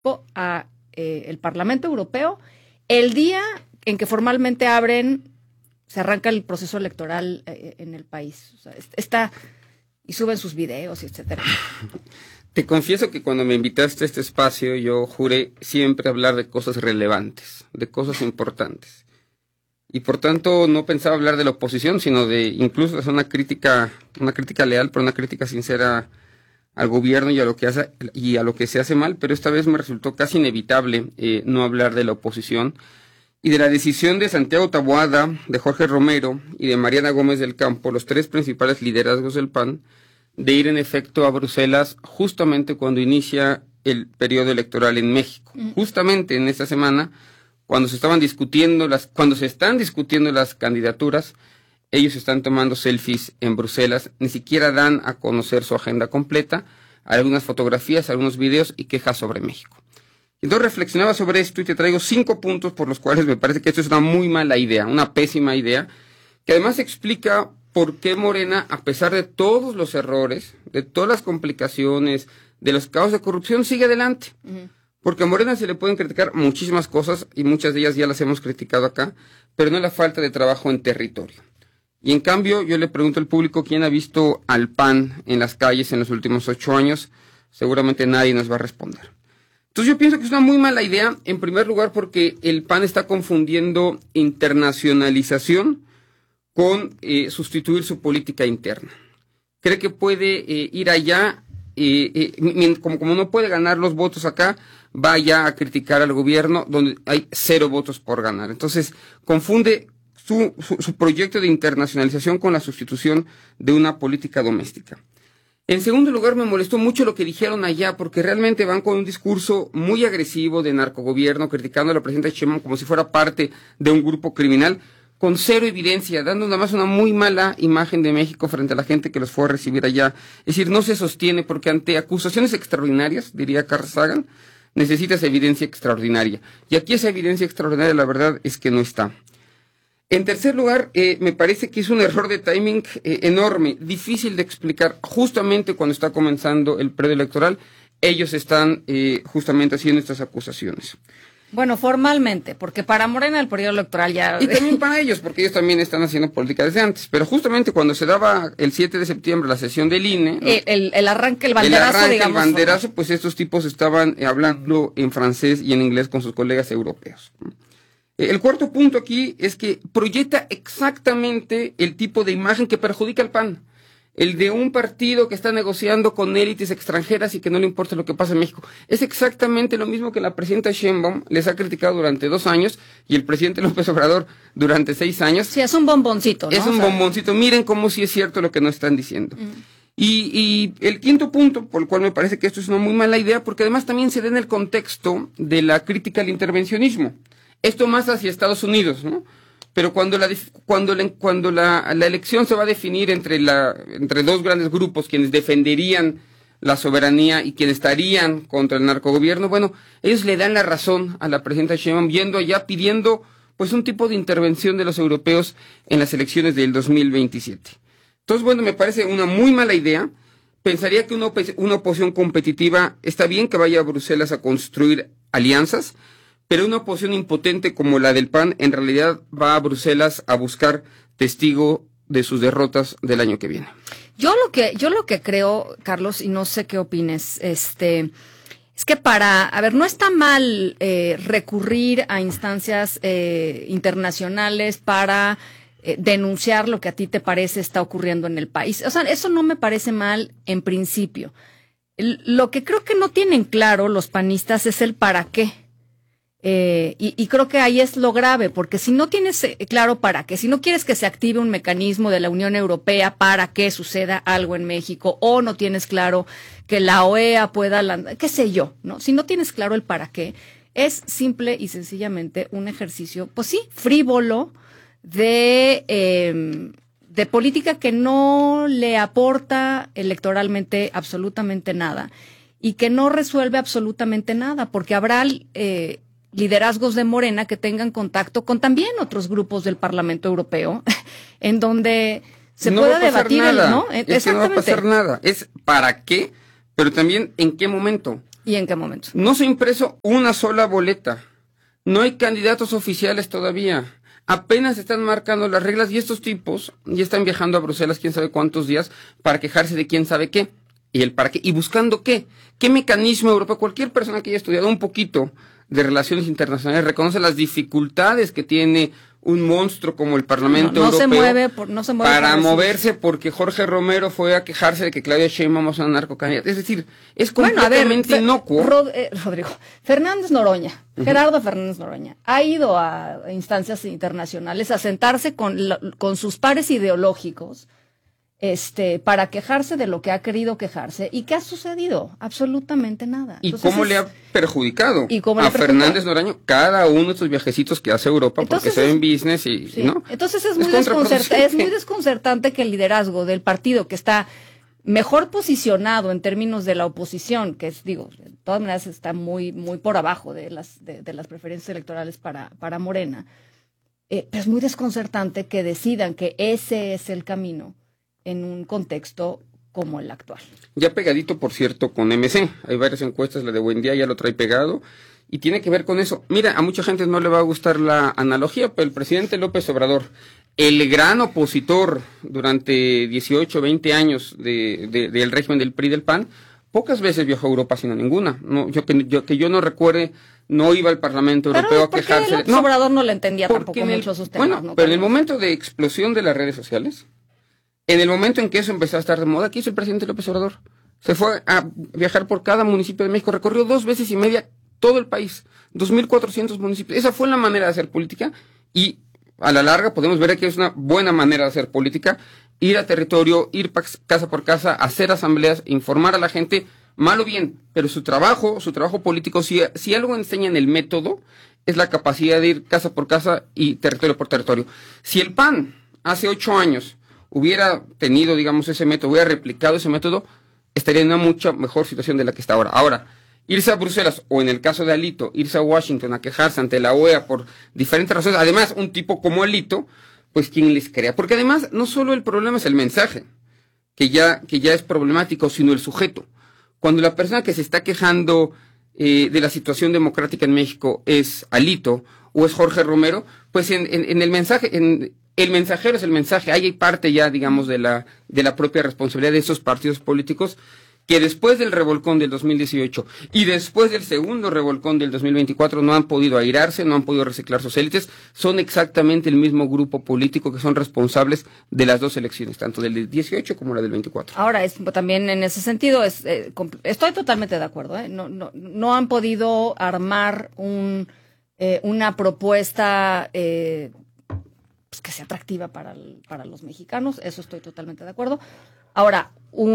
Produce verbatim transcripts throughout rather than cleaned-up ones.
a eh, el Parlamento Europeo el día en que formalmente abren, se arranca el proceso electoral eh, en el país. O sea, está, y suben sus videos, etcétera. Te confieso que cuando me invitaste a este espacio, yo juré siempre hablar de cosas relevantes, de cosas importantes. Y por tanto no pensaba hablar de la oposición, sino de incluso hacer una crítica, una crítica leal, pero una crítica sincera al gobierno y a lo que hace y a lo que se hace mal, pero esta vez me resultó casi inevitable eh, no hablar de la oposición y de la decisión de Santiago Taboada, de Jorge Romero y de Mariana Gómez del Campo, los tres principales liderazgos del P A N, de ir en efecto a Bruselas justamente cuando inicia el periodo electoral en México. Mm. Justamente en esta semana, cuando se estaban discutiendo las, cuando se están discutiendo las candidaturas, ellos están tomando selfies en Bruselas, ni siquiera dan a conocer su agenda completa, algunas fotografías, algunos videos y quejas sobre México. Entonces reflexionaba sobre esto y te traigo cinco puntos por los cuales me parece que esto es una muy mala idea, una pésima idea, que además explica por qué Morena, a pesar de todos los errores, de todas las complicaciones, de los casos de corrupción, sigue adelante. Uh-huh. Porque a Morena se le pueden criticar muchísimas cosas y muchas de ellas ya las hemos criticado acá, pero no la falta de trabajo en territorio. Y en cambio, yo le pregunto al público quién ha visto al P A N en las calles en los últimos ocho años. Seguramente nadie nos va a responder. Entonces yo pienso que es una muy mala idea, en primer lugar porque el P A N está confundiendo internacionalización con eh, sustituir su política interna. Cree que puede eh, ir allá, eh, eh, como, como no puede ganar los votos acá, vaya a criticar al gobierno donde hay cero votos por ganar. Entonces confunde Su, su, su proyecto de internacionalización con la sustitución de una política doméstica. En segundo lugar, me molestó mucho lo que dijeron allá, porque realmente van con un discurso muy agresivo de narcogobierno, criticando a la presidenta Sheinbaum como si fuera parte de un grupo criminal, con cero evidencia, dando nada más una muy mala imagen de México frente a la gente que los fue a recibir allá. Es decir, no se sostiene, porque ante acusaciones extraordinarias, diría Carl Sagan, necesitas evidencia extraordinaria. Y aquí esa evidencia extraordinaria, la verdad, es que no está. En tercer lugar, eh, me parece que es un error de timing eh, enorme, difícil de explicar. Justamente cuando está comenzando el periodo electoral, ellos están eh, justamente haciendo estas acusaciones. Bueno, formalmente, porque para Morena el periodo electoral ya... Y también para ellos, porque ellos también están haciendo política desde antes. Pero justamente cuando se daba el siete de septiembre la sesión del I N E... ¿no? El, el, el arranque, el banderazo, el arranque, digamos. El banderazo, formal. Pues estos tipos estaban eh, hablando en francés y en inglés con sus colegas europeos. El cuarto punto aquí es que proyecta exactamente el tipo de imagen que perjudica al P A N. El de un partido que está negociando con élites extranjeras y que no le importa lo que pasa en México. Es exactamente lo mismo que la presidenta Sheinbaum les ha criticado durante dos años y el presidente López Obrador durante seis años. Sí, es un bomboncito, ¿no? Es un o sea... bomboncito. Miren cómo sí es cierto lo que nos están diciendo. Mm. Y, y el quinto punto, por el cual me parece que esto es una muy mala idea, porque además también se da en el contexto de la crítica al intervencionismo. Esto más hacia Estados Unidos, ¿no? Pero cuando la cuando la, cuando la, la elección se va a definir entre la entre dos grandes grupos, quienes defenderían la soberanía y quienes estarían contra el narcogobierno, bueno, ellos le dan la razón a la presidenta Sheinbaum yendo allá pidiendo pues un tipo de intervención de los europeos en las elecciones del dos mil veintisiete. Entonces, bueno, me parece una muy mala idea. Pensaría que una, op una oposición competitiva está bien que vaya a Bruselas a construir alianzas, pero una oposición impotente como la del P A N en realidad va a Bruselas a buscar testigo de sus derrotas del año que viene. Yo lo que yo lo que creo, Carlos, y no sé qué opines, este, es que para, a ver, no está mal eh, recurrir a instancias eh, internacionales para eh, denunciar lo que a ti te parece está ocurriendo en el país. O sea, eso no me parece mal en principio. El, lo que creo que no tienen claro los panistas es el para qué. Eh, y, y creo que ahí es lo grave, porque si no tienes eh, claro para qué, si no quieres que se active un mecanismo de la Unión Europea para que suceda algo en México, o no tienes claro que la O E A pueda, qué sé yo, ¿no? Si no tienes claro el para qué, es simple y sencillamente un ejercicio, pues sí, frívolo, de, eh, de política que no le aporta electoralmente absolutamente nada y que no resuelve absolutamente nada, porque habrá eh, liderazgos de Morena que tengan contacto con también otros grupos del Parlamento Europeo, en donde se no pueda debatir, nada. ¿no? Es que no va a pasar nada. Es para qué, pero también en qué momento. ¿Y en qué momento? No se ha impreso una sola boleta. No hay candidatos oficiales todavía. Apenas están marcando las reglas y estos tipos ya están viajando a Bruselas quién sabe cuántos días para quejarse de quién sabe qué. Y el para qué. Y buscando qué. ¿Qué mecanismo europeo? Cualquier persona que haya estudiado un poquito de relaciones internacionales reconoce las dificultades que tiene un monstruo como el Parlamento no, no Europeo se mueve por, no se mueve para por moverse porque Jorge Romero fue a quejarse de que Claudia Sheinbaum es una narcocandidata. Es decir, es completamente bueno, ver, inocuo. Rod, eh, Rodrigo, Fernández Noroña, uh-huh. Gerardo Fernández Noroña, ha ido a instancias internacionales a sentarse con, la, con sus pares ideológicos este, para quejarse de lo que ha querido quejarse. ¿Y qué ha sucedido? Absolutamente nada. ¿Y Entonces, cómo le ha perjudicado ¿y cómo a le ha perjudicado? Fernández Noroña cada uno de estos viajecitos que hace a Europa? Entonces porque se ve en business y, sí. y no. Entonces es, es muy desconcertante, es muy desconcertante que el liderazgo del partido que está mejor posicionado en términos de la oposición, que es, digo, de todas maneras está muy, muy por abajo de las, de, de las preferencias electorales para, para Morena, eh, pero es muy desconcertante que decidan que ese es el camino en un contexto como el actual. Ya pegadito, por cierto, con M C. Hay varias encuestas, la de Buendía ya lo trae pegado, y tiene que ver con eso. Mira, a mucha gente no le va a gustar la analogía, pero el presidente López Obrador, el gran opositor durante dieciocho, veinte años de, de, del régimen del P R I y del P A N, pocas veces viajó a Europa, sino ninguna. No, yo, que, yo, que yo no recuerde, no iba al Parlamento Europeo a quejarse. López Obrador no le entendía tampoco el, mucho sus temas. Bueno, ¿no? pero en el momento de explosión de las redes sociales, en el momento en que eso empezó a estar de moda, ¿qué hizo el presidente López Obrador? Se fue a viajar por cada municipio de México, recorrió dos veces y media todo el país, dos mil cuatrocientos municipios. Esa fue la manera de hacer política y a la larga podemos ver que es una buena manera de hacer política, ir a territorio, ir casa por casa, hacer asambleas, informar a la gente, mal o bien, pero su trabajo, su trabajo político, si, si algo enseña en el método, es la capacidad de ir casa por casa y territorio por territorio. Si el P A N hace ocho años hubiera tenido, digamos, ese método, hubiera replicado ese método, estaría en una mucha mejor situación de la que está ahora. Ahora, irse a Bruselas, o en el caso de Alito, irse a Washington a quejarse ante la O E A por diferentes razones, además, un tipo como Alito, pues, ¿quién les crea? Porque además, no solo el problema es el mensaje, que ya, que ya es problemático, sino el sujeto. Cuando la persona que se está quejando eh, de la situación democrática en México es Alito, o es Jorge Romero, pues en, en, en el mensaje... En, el mensajero es el mensaje, ahí hay parte ya, digamos, de la, de la propia responsabilidad de esos partidos políticos que después del revolcón del dos mil dieciocho y después del segundo revolcón del dos mil veinticuatro no han podido airarse, no han podido reciclar sus élites, son exactamente el mismo grupo político que son responsables de las dos elecciones, tanto del dieciocho como la del veinticuatro. Ahora, es, también en ese sentido, es, eh, estoy totalmente de acuerdo, ¿eh? no, no, no han podido armar un, eh, una propuesta eh, pues que sea atractiva para, el, para los mexicanos, eso estoy totalmente de acuerdo. Ahora,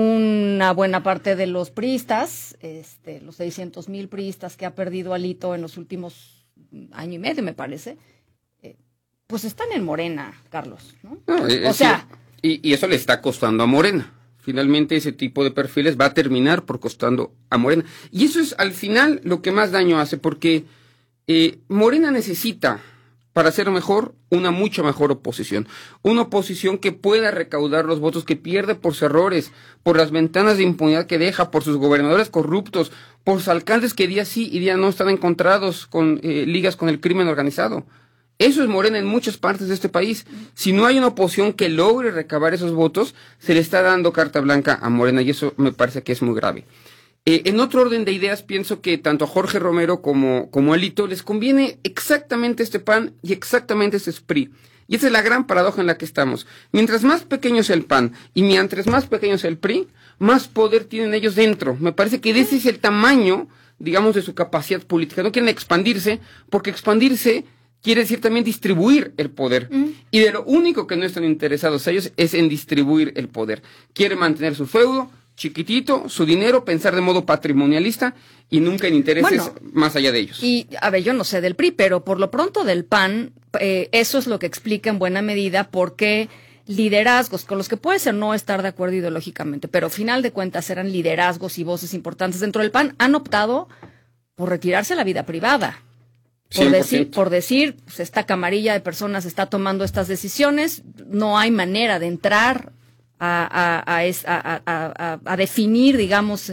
una buena parte de los priistas, este, los seiscientos mil priistas que ha perdido Alito en los últimos año y medio, me parece, eh, pues están en Morena, Carlos, ¿no? no o sea, y, y eso le está costando a Morena. Finalmente ese tipo de perfiles va a terminar por costando a Morena. Y eso es al final lo que más daño hace, porque eh, Morena necesita, para ser mejor, una mucho mejor oposición. Una oposición que pueda recaudar los votos que pierde por sus errores, por las ventanas de impunidad que deja, por sus gobernadores corruptos, por sus alcaldes que día sí y día no están encontrados con eh, ligas con el crimen organizado. Eso es Morena en muchas partes de este país. Si no hay una oposición que logre recabar esos votos, se le está dando carta blanca a Morena y eso me parece que es muy grave. Eh, en otro orden de ideas, pienso que tanto a Jorge Romero como, como a Alito les conviene exactamente este P A N y exactamente este S P R I. Y esa es la gran paradoja en la que estamos. Mientras más pequeño sea el P A N y mientras más pequeño sea el P R I, más poder tienen ellos dentro. Me parece que ese es el tamaño, digamos, de su capacidad política. No quieren expandirse, porque expandirse quiere decir también distribuir el poder. Mm. Y de lo único que no están interesados ellos es en distribuir el poder. Quieren mantener su feudo chiquitito, su dinero, pensar de modo patrimonialista y nunca en intereses bueno, más allá de ellos. Y, a ver, yo no sé del P R I, pero por lo pronto del P A N, eh, eso es lo que explica en buena medida por qué liderazgos con los que puede ser no estar de acuerdo ideológicamente, pero al final de cuentas eran liderazgos y voces importantes dentro del P A N, han optado por retirarse a la vida privada. Por decir, por decir, pues esta camarilla de personas está tomando estas decisiones, no hay manera de entrar a, a, a, a, a, a definir, digamos,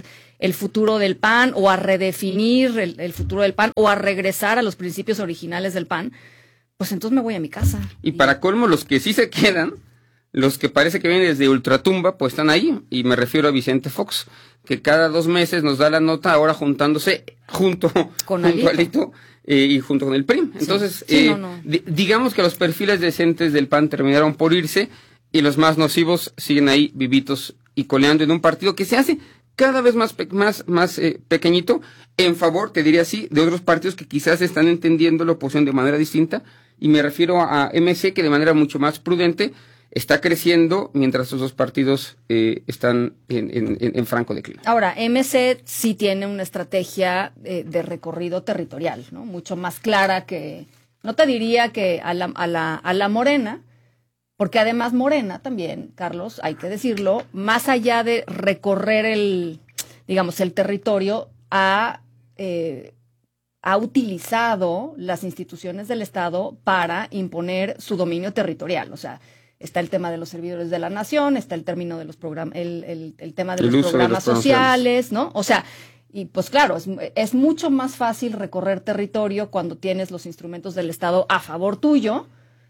el futuro del P A N o a redefinir el, el futuro del P A N o a regresar a los principios originales del P A N, pues entonces me voy a mi casa. Y, y para colmo, los que sí se quedan, los que parece que vienen desde ultratumba, pues están ahí, y me refiero a Vicente Fox, que cada dos meses nos da la nota, ahora juntándose junto con junto Alito eh, y junto con el P R I. Entonces, sí, sí, eh, no, no. Di digamos que los perfiles decentes del P A N terminaron por irse, y los más nocivos siguen ahí vivitos y coleando en un partido que se hace cada vez más, más, más eh, pequeñito, en favor, te diría así, de otros partidos que quizás están entendiendo la oposición de manera distinta, y me refiero a M C, que de manera mucho más prudente está creciendo, mientras esos dos partidos eh, están en, en, en franco declive. Ahora, M C sí tiene una estrategia eh, de recorrido territorial, ¿no? Mucho más clara que, no te diría que a la, a la, a la Morena, porque además Morena también, Carlos, hay que decirlo, más allá de recorrer el, digamos, el territorio, ha, eh, ha utilizado las instituciones del Estado para imponer su dominio territorial. O sea, está el tema de los servidores de la nación, está el término de los programas, el, el, el tema de el los programas de los sociales, ¿no? O sea, y pues claro, es, es mucho más fácil recorrer territorio cuando tienes los instrumentos del Estado a favor tuyo.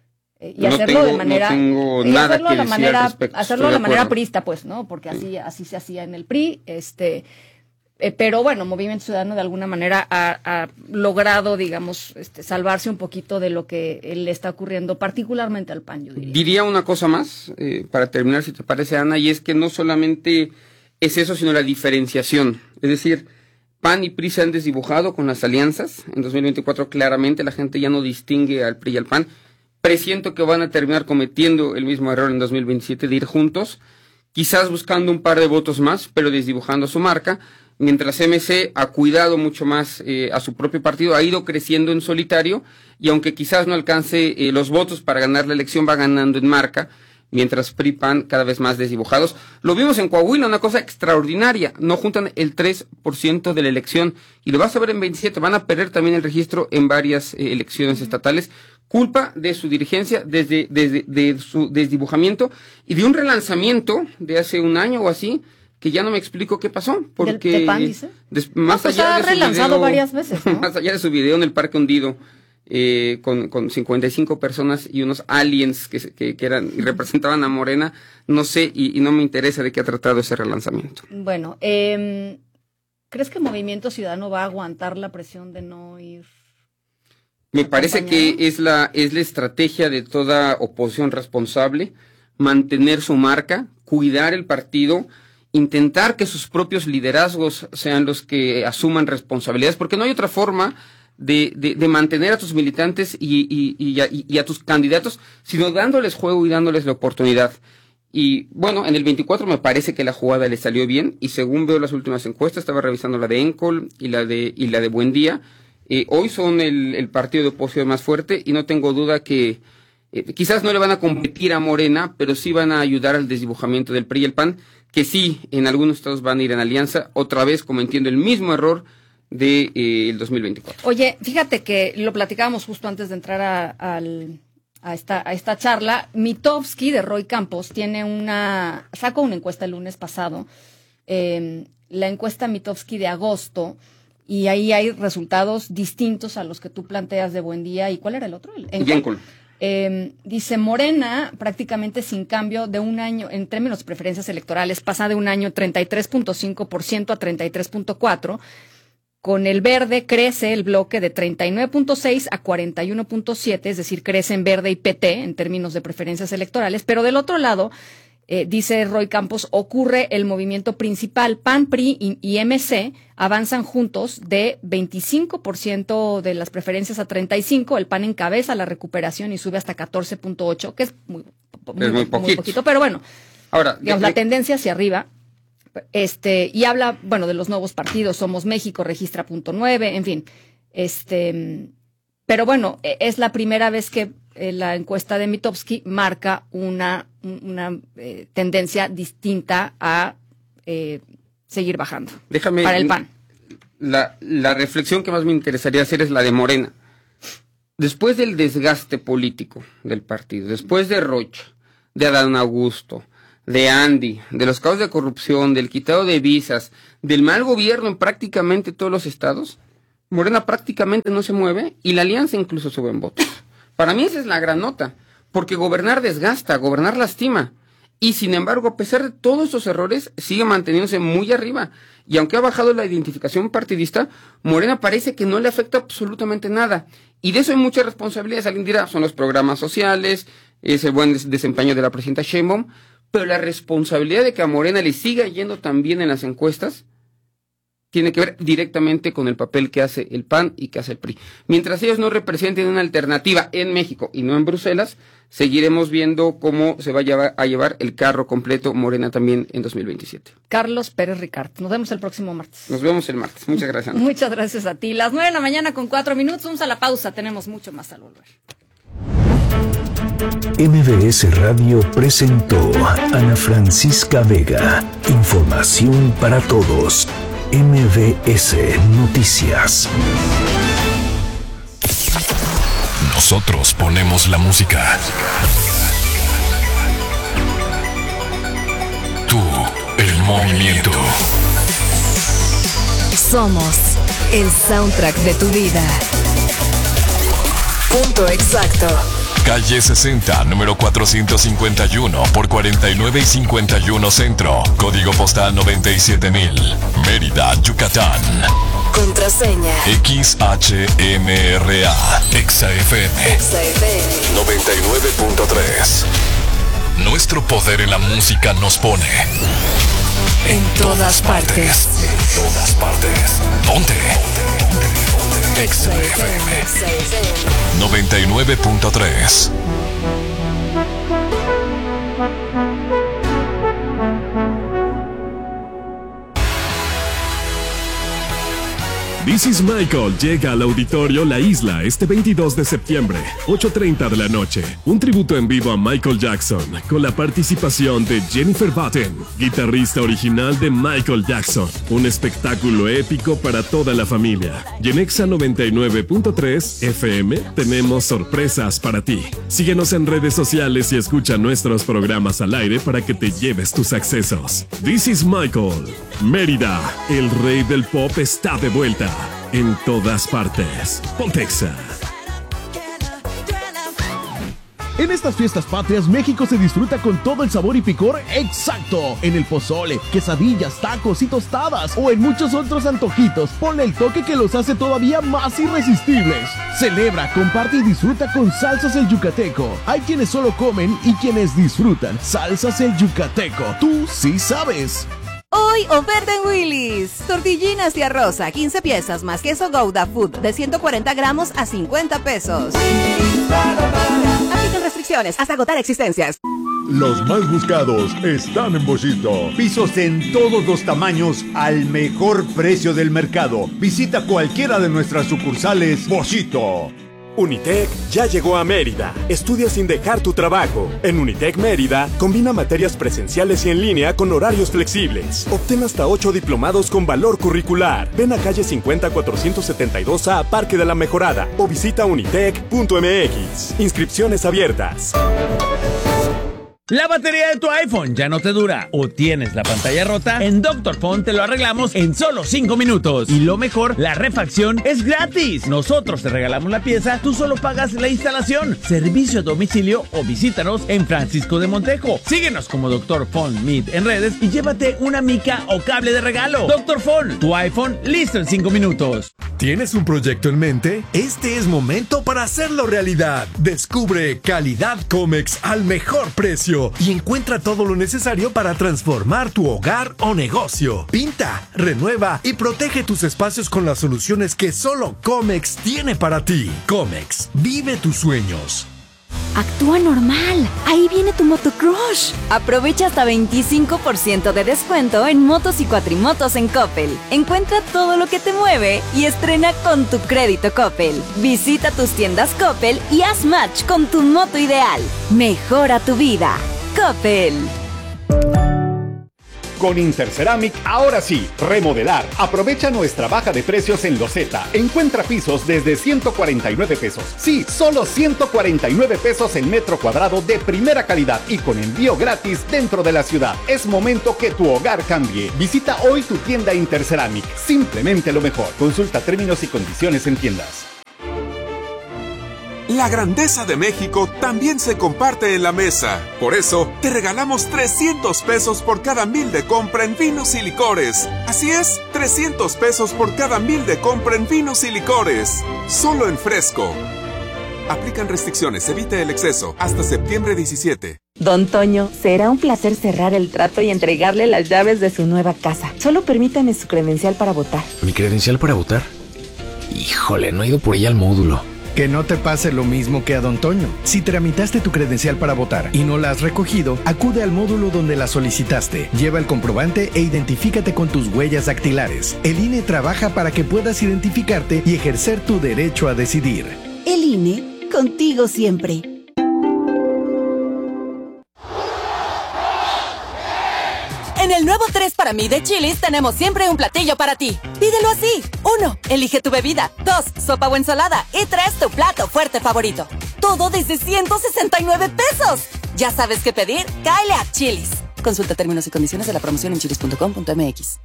Y no hacerlo tengo, de manera, no tengo nada hacerlo que de la manera, respecto, hacerlo de la manera priista, pues, ¿no? Porque sí. así, así se hacía en el P R I, este, eh, pero bueno, Movimiento Ciudadano de alguna manera ha, ha logrado, digamos, este, salvarse un poquito de lo que le está ocurriendo, particularmente al P A N, yo diría. Diría una cosa más, eh, para terminar, si te parece, Ana, y es que no solamente es eso, sino la diferenciación. Es decir, P A N y P R I se han desdibujado con las alianzas. En dos mil veinticuatro claramente la gente ya no distingue al P R I y al P A N. Presiento que van a terminar cometiendo el mismo error en dos mil veintisiete de ir juntos, quizás buscando un par de votos más, pero desdibujando su marca, mientras M C ha cuidado mucho más eh, a su propio partido, ha ido creciendo en solitario, y aunque quizás no alcance eh, los votos para ganar la elección, va ganando en marca, mientras P R I y P A N cada vez más desdibujados. Lo vimos en Coahuila, una cosa extraordinaria, no juntan el tres por ciento de la elección, y lo vas a ver en veintisiete, van a perder también el registro en varias eh, elecciones estatales, culpa de su dirigencia, desde, desde de su desdibujamiento y de un relanzamiento de hace un año o así, que ya no me explico qué pasó, porque ¿Del, de P A N, dice? Des, más no, pues allá ha de su relanzado video, varias veces, ¿no? Más allá de su video en el Parque Hundido, eh, con, con cincuenta y cinco personas y unos aliens que, que, que eran y representaban a Morena, no sé, y, y no me interesa de qué ha tratado ese relanzamiento. Bueno, eh, ¿crees que Movimiento Ciudadano va a aguantar la presión de no ir? Me parece que es la, es la estrategia de toda oposición responsable, mantener su marca, cuidar el partido, intentar que sus propios liderazgos sean los que asuman responsabilidades, porque no hay otra forma de, de, de mantener a tus militantes y, y, y, a, y a tus candidatos, sino dándoles juego y dándoles la oportunidad. Y bueno, en el veinticuatro me parece que la jugada le salió bien, y según veo las últimas encuestas, estaba revisando la de Encol y la de, y la de Buen Día, Eh, hoy son el, el partido de oposición más fuerte, y no tengo duda que eh, quizás no le van a competir a Morena, pero sí van a ayudar al desdibujamiento del P R I y el P A N, que sí, en algunos estados van a ir en alianza, otra vez cometiendo el mismo error de eh, el dos mil veinticuatro. Oye, fíjate que lo platicábamos justo antes de entrar a, al, a, esta, a esta charla. Mitofsky, de Roy Campos, tiene una, sacó una encuesta el lunes pasado, eh, la encuesta Mitofsky de agosto, y ahí hay resultados distintos a los que tú planteas de Buen Día. ¿Y cuál era el otro? El, Encol. Eh, dice, Morena prácticamente sin cambio de un año, en términos de preferencias electorales, pasa de un año treinta y tres punto cinco por ciento a treinta y tres punto cuatro por ciento. Con el verde crece el bloque de treinta y nueve punto seis a cuarenta y uno punto siete, es decir, crece en verde y P T en términos de preferencias electorales. Pero del otro lado, Eh, dice Roy Campos, ocurre el movimiento principal. P A N, P R I y, y M C avanzan juntos de veinticinco por ciento de las preferencias a treinta y cinco por ciento. El P A N encabeza la recuperación y sube hasta catorce punto ocho por ciento, que es muy, muy, es muy, poquito. muy poquito. Pero bueno, ahora digamos, de, la tendencia hacia arriba. Este, y habla, bueno, de los nuevos partidos. Somos México, registra punto nueve, en fin. Este, pero bueno, es la primera vez que la encuesta de Mitofsky marca una, una eh, tendencia distinta a eh, seguir bajando. Déjame, para el P A N. La, la reflexión que más me interesaría hacer es la de Morena. Después del desgaste político del partido, después de Rocha, de Adán Augusto, de Andy, de los casos de corrupción, del quitado de visas, del mal gobierno en prácticamente todos los estados, Morena prácticamente no se mueve y la alianza incluso sube en votos. Para mí esa es la gran nota, porque gobernar desgasta, gobernar lastima. Y sin embargo, a pesar de todos esos errores, sigue manteniéndose muy arriba. Y aunque ha bajado la identificación partidista, Morena parece que no le afecta absolutamente nada. Y de eso hay muchas responsabilidades. Alguien dirá, son los programas sociales, es el buen des- desempeño de la presidenta Sheinbaum, pero la responsabilidad de que a Morena le siga yendo tan bien en las encuestas tiene que ver directamente con el papel que hace el P A N y que hace el P R I. Mientras ellos no representen una alternativa en México y no en Bruselas, seguiremos viendo cómo se va a llevar, a llevar el carro completo Morena también en dos mil veintisiete. Carlos Pérez Ricard. Nos vemos el próximo martes. Nos vemos el martes. Muchas gracias. Muchas gracias a ti. Las nueve de la mañana con cuatro minutos. Vamos a la pausa. Tenemos mucho más al volver. M V S Radio presentó Ana Francisca Vega. Información para todos. M V S Noticias. Nosotros ponemos la música. Tú, el movimiento. Somos el soundtrack de tu vida. Punto exacto. Calle sesenta, número cuatrocientos cincuenta y uno por cuarenta y nueve y cincuenta y uno Centro. Código postal noventa y siete mil. Mérida, Yucatán. Contraseña X H M R A. Exa F M. Exa F M noventa y nueve punto tres. Nuestro poder en la música nos pone en todas partes. En todas partes. Ponte. Exa F M Exa F M noventa y nueve punto tres. This is Michael llega al auditorio La Isla este veintidós de septiembre, ocho treinta de la noche. Un tributo en vivo a Michael Jackson, con la participación de Jennifer Batten, guitarrista original de Michael Jackson. Un espectáculo épico para toda la familia. Y en Exa noventa y nueve punto tres F M tenemos sorpresas para ti. Síguenos en redes sociales y escucha nuestros programas al aire para que te lleves tus accesos. This is Michael. Mérida, el rey del pop está de vuelta. En todas partes. Pontexa. En estas fiestas patrias, México se disfruta con todo el sabor y picor exacto. En el pozole, quesadillas, tacos y tostadas, o en muchos otros antojitos. Ponle el toque que los hace todavía más irresistibles. Celebra, comparte y disfruta con Salsas El Yucateco. Hay quienes solo comen y quienes disfrutan. Salsas El Yucateco. Tú sí sabes. Hoy, oferta en Willy's. Tortillinas de arroz a quince piezas más queso Gouda Food de ciento cuarenta gramos a cincuenta pesos. Aplican restricciones hasta agotar existencias. Los más buscados están en Boschito. Pisos en todos los tamaños al mejor precio del mercado. Visita cualquiera de nuestras sucursales Boschito. Unitec ya llegó a Mérida. Estudia sin dejar tu trabajo. En Unitec Mérida, combina materias presenciales y en línea con horarios flexibles. Obtén hasta ocho diplomados con valor curricular. Ven a calle cincuenta cuatrocientos setenta y dos A, Parque de la Mejorada, o visita unitec punto m x. Inscripciones abiertas. La batería de tu iPhone ya no te dura o tienes la pantalla rota, en Doctor Font te lo arreglamos en solo cinco minutos. Y lo mejor, la refacción es gratis. Nosotros te regalamos la pieza, tú solo pagas la instalación. Servicio a domicilio o visítanos en Francisco de Montejo. Síguenos como Doctor Font Meet en redes y llévate una mica o cable de regalo. Doctor Font, tu iPhone listo en cinco minutos. ¿Tienes un proyecto en mente? Este es momento para hacerlo realidad. Descubre Calidad Comex al mejor precio y encuentra todo lo necesario para transformar tu hogar o negocio. Pinta, renueva y protege tus espacios con las soluciones que solo Comex tiene para ti. Comex, vive tus sueños. Actúa normal. Ahí viene tu motocrush. Aprovecha hasta veinticinco por ciento de descuento en motos y cuatrimotos en Coppel. Encuentra todo lo que te mueve y estrena con tu crédito Coppel. Visita tus tiendas Coppel y haz match con tu moto ideal. Mejora tu vida. Coppel. Con Interceramic, ahora sí, remodelar. Aprovecha nuestra baja de precios en loseta. Encuentra pisos desde ciento cuarenta y nueve pesos. Sí, solo ciento cuarenta y nueve pesos el metro cuadrado de primera calidad y con envío gratis dentro de la ciudad. Es momento que tu hogar cambie. Visita hoy tu tienda Interceramic. Simplemente lo mejor. Consulta términos y condiciones en tiendas. La grandeza de México también se comparte en la mesa. Por eso, te regalamos trescientos pesos por cada mil de compra en vinos y licores. Así es, trescientos pesos por cada mil de compra en vinos y licores. Solo en Fresco. Aplican restricciones, evite el exceso. Hasta septiembre diecisiete. Don Toño, será un placer cerrar el trato y entregarle las llaves de su nueva casa. Solo permítame su credencial para votar. ¿Mi credencial para votar? Híjole, no he ido por ella al módulo. Que no te pase lo mismo que a Don Toño. Si tramitaste tu credencial para votar y no la has recogido, acude al módulo donde la solicitaste. Lleva el comprobante e identifícate con tus huellas dactilares. El I N E trabaja para que puedas identificarte y ejercer tu derecho a decidir. El I N E, contigo siempre. En el nuevo tres para mí de Chili's tenemos siempre un platillo para ti. Pídelo así. Uno, elige tu bebida. Dos, sopa o ensalada. Y tres, tu plato fuerte favorito. Todo desde ciento sesenta y nueve pesos. ¿Ya sabes qué pedir? Cáele a Chili's. Consulta términos y condiciones de la promoción en chilis punto com punto m x.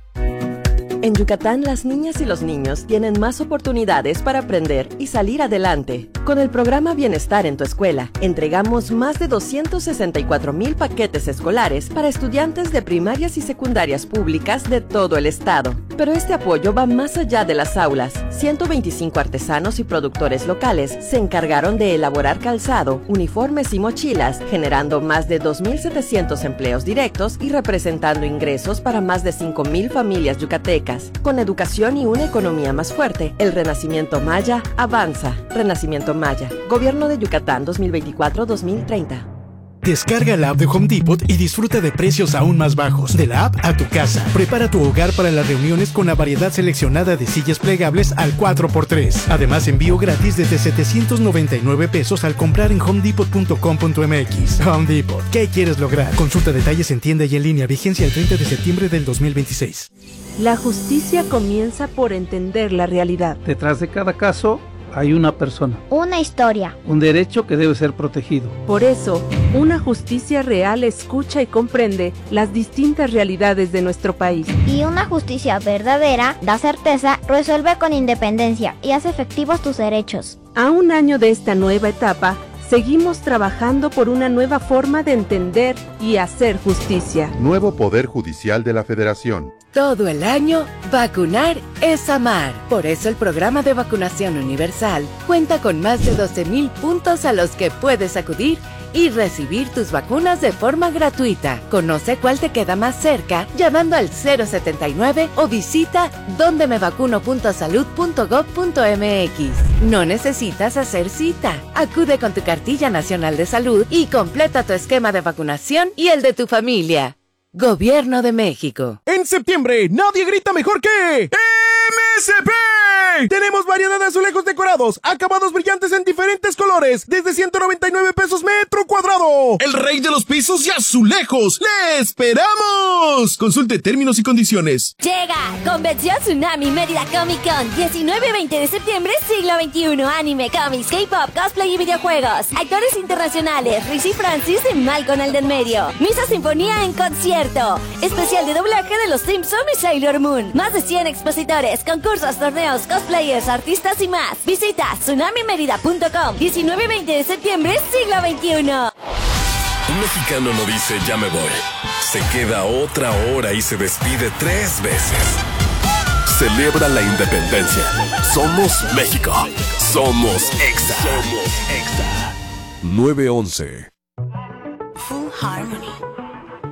En Yucatán, las niñas y los niños tienen más oportunidades para aprender y salir adelante. Con el programa Bienestar en tu Escuela, entregamos más de doscientos sesenta y cuatro mil paquetes escolares para estudiantes de primarias y secundarias públicas de todo el estado. Pero este apoyo va más allá de las aulas. ciento veinticinco artesanos y productores locales se encargaron de elaborar calzado, uniformes y mochilas, generando más de dos mil setecientos empleos directos y representando ingresos para más de cinco mil familias yucatecas. Con educación y una economía más fuerte, el Renacimiento Maya avanza. Renacimiento Maya, Gobierno de Yucatán dos mil veinticuatro a dos mil treinta. Descarga la app de Home Depot y disfruta de precios aún más bajos. De la app a tu casa. Prepara tu hogar para las reuniones con la variedad seleccionada de sillas plegables al cuatro por tres. Además, envío gratis desde setecientos noventa y nueve pesos al comprar en home depot punto com punto m x. Home Depot. ¿Qué quieres lograr? Consulta detalles en tienda y en línea. Vigencia el treinta de septiembre del dos mil veintiséis. La justicia comienza por entender la realidad. Detrás de cada caso hay una persona. Una historia. Un derecho que debe ser protegido. Por eso, una justicia real escucha y comprende las distintas realidades de nuestro país. Y una justicia verdadera da certeza, resuelve con independencia y hace efectivos tus derechos. A un año de esta nueva etapa, seguimos trabajando por una nueva forma de entender y hacer justicia. Nuevo Poder Judicial de la Federación. Todo el año, vacunar es amar. Por eso el programa de vacunación universal cuenta con más de doce mil puntos a los que puedes acudir y recibir tus vacunas de forma gratuita. Conoce cuál te queda más cerca llamando al cero setenta y nueve o visita donde me vacuno punto salud punto gob punto m x. No necesitas hacer cita. Acude con tu cartilla nacional de salud y completa tu esquema de vacunación y el de tu familia. Gobierno de México. En septiembre, nadie grita mejor que M S P. Tenemos variedad de azulejos decorados, acabados brillantes en diferentes colores, desde ciento noventa y nueve pesos metro cuadrado. El rey de los pisos y azulejos. ¡Le esperamos! Consulte términos y condiciones. Llega Convención Tsunami Mérida Comic Con, diecinueve y veinte de septiembre, siglo veintiuno. Anime, cómics, K-pop, cosplay y videojuegos. Actores internacionales, Rizzy Francis y Malcolm el del medio. Misa Sinfonía en concierto. Especial de doblaje de Los Simpsons y Sailor Moon. Más de cien expositores, concursos, torneos, cosplayers, artistas y más. Visita tsunami merida punto com. diecinueve y veinte de septiembre, siglo veintiuno. Un mexicano no dice ya me voy. Se queda otra hora y se despide tres veces. Celebra la independencia. Somos México. Somos Exa. Somos Exa. nueve once. Full Harmony.